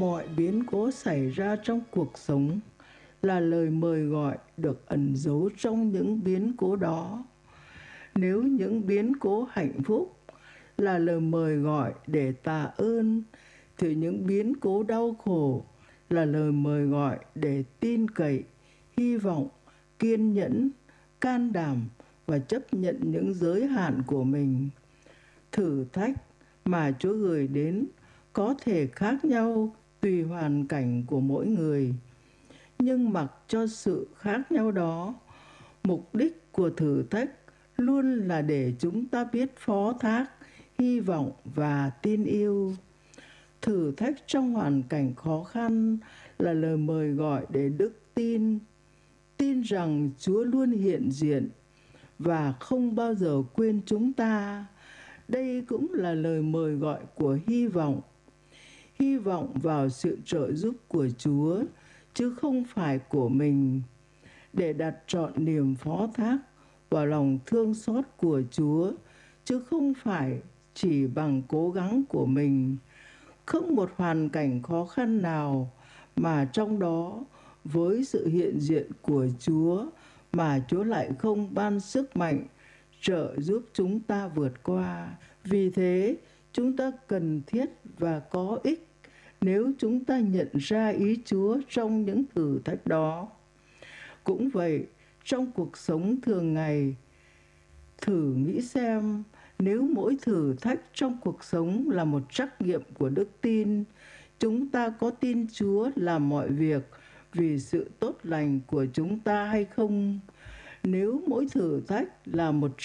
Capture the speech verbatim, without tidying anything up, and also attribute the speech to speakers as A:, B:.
A: Mọi biến cố xảy ra trong cuộc sống là lời mời gọi được ẩn giấu trong những biến cố đó. Nếu những biến cố hạnh phúc là lời mời gọi để tạ ơn, thì những biến cố đau khổ là lời mời gọi để tin cậy, hy vọng, kiên nhẫn, can đảm và chấp nhận những giới hạn của mình. Thử thách mà Chúa gửi đến có thể khác nhau tùy hoàn cảnh của mỗi người. Nhưng mặc cho sự khác nhau đó, mục đích của thử thách luôn là để chúng ta biết phó thác, hy vọng và tin yêu. Thử thách trong hoàn cảnh khó khăn là lời mời gọi để đức tin, tin rằng Chúa luôn hiện diện và không bao giờ quên chúng ta. Đây cũng là lời mời gọi của hy vọng. Hy vọng vào sự trợ giúp của Chúa, chứ không phải của mình. Để đặt trọn niềm phó thác vào lòng thương xót của Chúa, chứ không phải chỉ bằng cố gắng của mình. Không một hoàn cảnh khó khăn nào mà trong đó với sự hiện diện của Chúa mà Chúa lại không ban sức mạnh trợ giúp chúng ta vượt qua. Vì thế, chúng ta cần thiết và có ích nếu chúng ta nhận ra ý Chúa trong những thử thách đó. Cũng vậy, trong cuộc sống thường ngày, thử nghĩ xem nếu mỗi thử thách trong cuộc sống là một trắc nghiệm của đức tin, chúng ta có tin Chúa làm mọi việc vì sự tốt lành của chúng ta hay không? Nếu mỗi thử thách là một